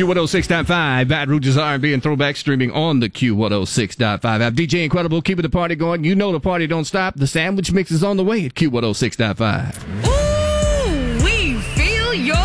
Q106.5, Baton Rouge's R&B and throwback, streaming on the Q106.5 app. DJ Incredible, keeping the party going. You know the party don't stop. The sandwich mix is on the way at Q106.5. Ooh, we feel your